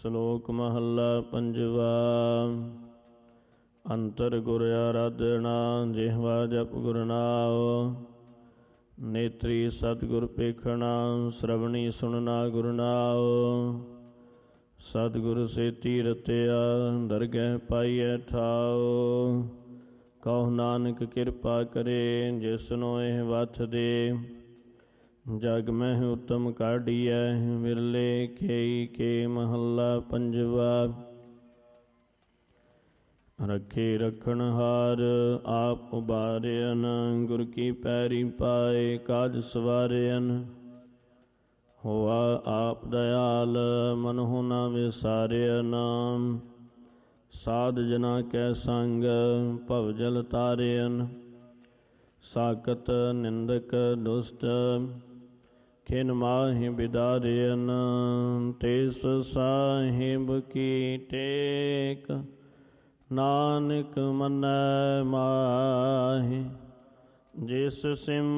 ਸ਼ਲੋਕ ਮਹੱਲਾ ਪੰਜਵਾ। ਅੰਤਰ ਗੁਰ ਆਰਾਧਨਾ ਜਿਹਵਾ ਜਪ ਗੁਰ ਨਾਮ। ਨੇਤਰੀ ਸਤਿਗੁਰ ਪੇਖਣਾ ਸ਼ਰਵਣੀ ਸੁਣਨਾ ਗੁਰ ਨਾਮ। ਸਤਿਗੁਰ ਸੇਤੀ ਰਤਿਆ ਦਰਗਹਿ ਪਾਈਐ ਠਾਉ। ਕਹੁ ਨਾਨਕ ਕਿਰਪਾ ਕਰੇ ਜਿਸਨੋ ਇਹ ਵਥ ਦੇ। ਜਗ ਮਹਿ ਉਤਮ ਕਾਢੀਐ ਵਿਰਲੇ ਕੇਈ ਕੇ ਮਹੱਲਾ ਪੰਜਵਾ। ਰੱਖੇ ਰਖਣਹਾਰ ਆਪ ਉਬਾਰਿਅਨ ਗੁਰ ਕੀ ਪੈਰੀ ਪਾਏ ਕਾਜ ਸਵਾਰਿਅਨ। ਹੋਆ ਆਪ ਦਇਆਲ ਮਨਹੁ ਨ ਵਿਸਾਰਿਅਨ। ਸਾਧ ਜਨਾ ਕੈ ਸੰਗ ਭਵਜਲ ਤਾਰਿਅਨ। ਸਾਕਤ ਨਿੰਦਕ ਦੁਸ਼ਟ ਖਿਨ ਮਾਹਿ ਬਿਦਾਰਿਅਨ। ਤਿਸ ਸਾਹਿਬ ਕੀ ਟੇਕ ਨਾਨਕ ਮੰਨੈ ਮਾਹਿ। ਜਿਸ ਸਿਮ